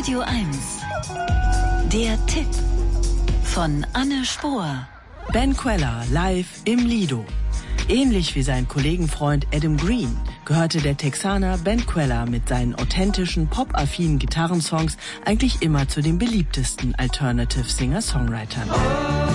Radio 1. Der Tipp von Anne Spohr. Ben Queller live im Lido. Ähnlich wie sein Kollegenfreund Adam Green gehörte der Texaner Ben Queller mit seinen authentischen, pop-affinen Gitarrensongs eigentlich immer zu den beliebtesten Alternative Singer-Songwritern.